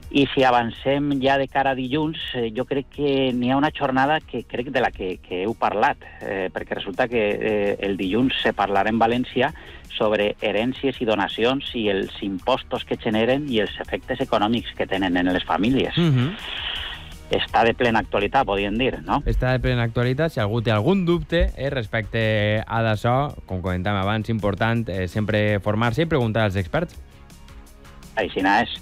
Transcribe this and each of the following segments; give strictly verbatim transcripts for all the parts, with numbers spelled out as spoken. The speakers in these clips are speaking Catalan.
I si avancem ja de cara a dilluns, eh, jo crec que n'hi ha una jornada que crec de la que, que heu parlat, eh, perquè resulta que eh, el dilluns se parlarà en València sobre herències i donacions i els impostos que generen i els efectes econòmics que tenen en les famílies. Mhm. Està de plena actualitat, podríem dir, no? Està de plena actualitat. Si algú té algun dubte eh, respecte a d'això, com comentàvem abans, important eh, sempre formar-se i preguntar als experts. Així és.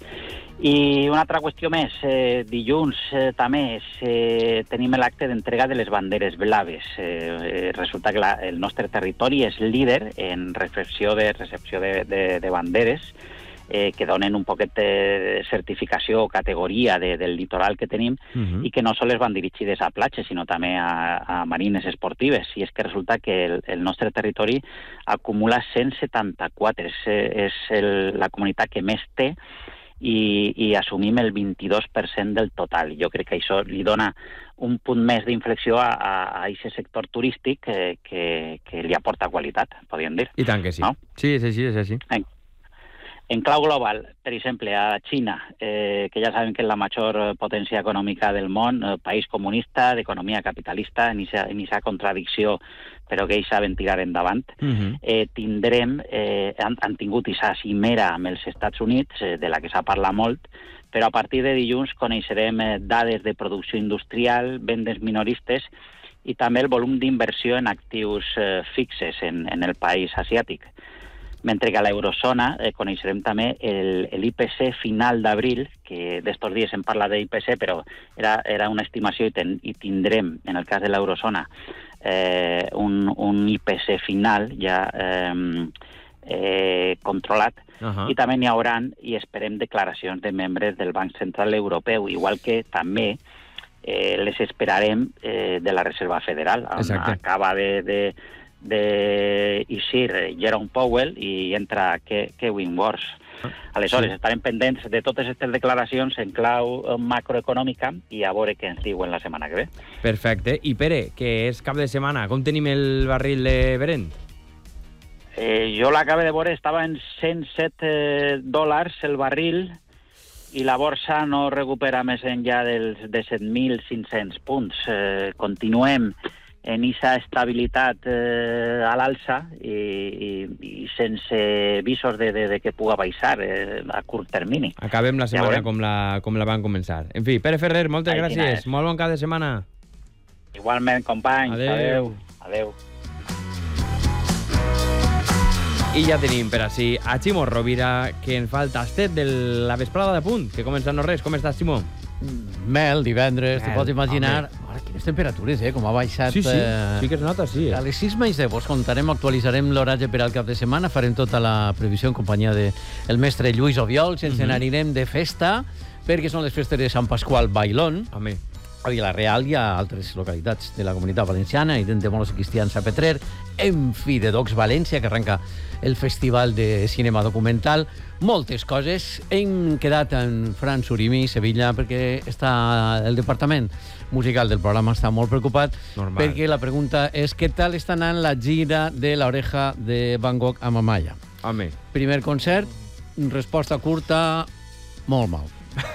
I una altra qüestió més, eh, dilluns eh, també eh, tenim l'acte d'entrega de les banderes blaves. Eh, resulta que la, el nostre territori és líder en recepció de, recepció de, de, de banderes eh, que donen un poquet de certificació o categoria de, del litoral que tenim uh-huh. i que no sols van dirigides a platges, sinó també a, a marines esportives. I és que resulta que el, el nostre territori acumula cent setanta-quatre, és, és el, la comunitat que més té, i, i assumim el vint-i-dos per cent del total. Jo crec que això li dona un punt més d'inflexió a, a, a aquest sector turístic que, que, que li aporta qualitat, podríem dir. I tant que sí. No? Sí, és així, és així. En, en clau global, per exemple, a Xina, eh, que ja sabem que és la major potència econòmica del món, eh, país comunista, d'economia capitalista, en aquesta contradicció, però que ells saben tirar endavant, uh-huh. eh, tindrem, eh, han, han tingut aquesta cimera amb els Estats Units, eh, de la que s'ha parlat molt, però a partir de dilluns coneixerem eh, dades de producció industrial, vendes minoristes i també el volum d'inversió en actius eh, fixes en, en el país asiàtic. Mentre que a l'eurozona eh, coneixerem també l'I P C final d'abril, que d'estos dies en parla d'I P C, però era, era una estimació i, ten, i tindrem, en el cas de l'eurozona, eh, un, un I P C final ja eh, eh, controlat, uh-huh. i també n'hi haurà, i esperem, declaracions de membres del Banc Central Europeu, igual que també eh, les esperarem eh, de la Reserva Federal. Exacte. Acaba de... de de eixir Jerome Powell i entra Kevin Warsh. Aleshores, sí. Estarem pendents de totes aquestes declaracions en clau macroeconòmica i a veure què ens diuen la setmana que ve. Perfecte. I Pere, que és cap de setmana, com tenim el barril de Brent? Eh, jo l'acabé de veure, estava en cent set eh, dòlars el barril i la borsa no recupera més enllà dels de set mil cinc-cents punts. Eh, continuem en aquesta estabilitat eh, a l'alça i, i, i sense visos de, de, de que puga baixar eh, a curt termini. Acabem la setmana ja com, la, com la van començar. En fi, Pere Ferrer, moltes Ai, gràcies. Molt bon cap de setmana. Igualment, companys. Adéu. Adéu. Adéu. I ja tenim per així a Ximo Rovira, que en fa el tastet de la vesprada de punt, que comença no res. Com estàs, Ximo? Mel, divendres, te pots imaginar... Mare, quines temperatures, eh? Com ha baixat... Sí, sí, eh... sí que es nota, sí. A les sis menys deu vos contarem, actualitzarem l'horatge per al cap de setmana, farem tota la previsió en companyia del de mestre Lluís Obiols, ens uh-huh. n'anirem de festa, perquè són les festes de Sant Pasqual Bailón. Amén. A Vila-real hi ha altres localitats de la Comunitat Valenciana, i de molts cristians a Petrer, en fi, de Docs València, que arrenca el Festival de Cinema Documental. Moltes coses. Hem quedat en Fran Surimi, Sevilla, perquè està el departament musical del programa està molt preocupat. Normal. Perquè la pregunta és què tal està anant la gira de l'Oreja de Van Gogh amb Amaya. Home. Primer concert, resposta curta, molt mal.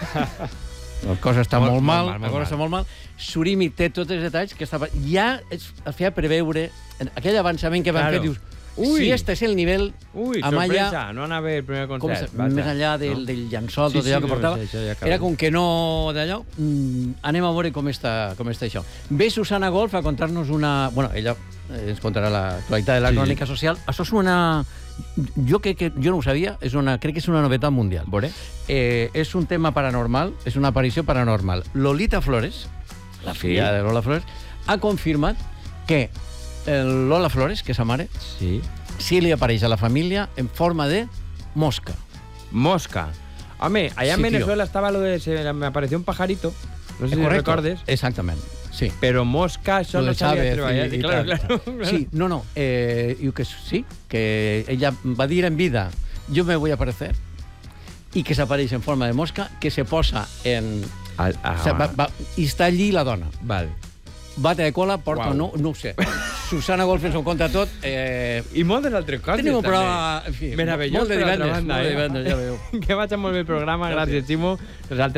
La cosa està molt, molt mal, molt mal, la cosa està molt mal. Surimi té tots els detalls que estava... Ja es feia preveure, en aquell avançament que van claro. fer, dius, ui, si este és el nivell... Ui, Amaya, sorpresa, no anava el primer concert. Com, més enllà del, no? del llençol, sí, tot allò sí, que portava, sí, ja era com que no d'allò. Mm, anem a veure com està, com està això. Ve Susana Golf a contar-nos una... Bueno, ella ens contarà l'actualitat de la sí, crònica sí. social. Això és una... Jo crec que jo no ho sabia, és una, crec que és una novetat mundial. Eh, és un tema paranormal, és una aparició paranormal. Lolita Flores, la filla sí. de Lola Flores, ha confirmat que el Lola Flores, que és sa mare, sí. sí li apareix a la família en forma de mosca. Mosca. Home, allá sí, en Venezuela tío. estaba lo de... Se, me apareció un pajarito. No sé eh, si correcto. recordes. Exactament. Sí. Pero mosca, això no sabia treballar. I, i claro, claro. claro. Sí, no, no. Eh, diu que sí, que ella va dir en vida, yo me voy a aparecer, i que s'apareix en forma de mosca, que se posa en... Ah, ah, o sea, va, va, i està allí la dona. Val. Bate de cola, porta wow. o no, no ho sé. Susana Golf ens ho conta tot. Eh... I moltes altres coses, Tenim un també. programa... En fi, meravellós, molt de divendres. Banda, molt de eh? divendres, ja veieu. Que vaig molt bé el programa, gràcies, Ximo. Nosaltres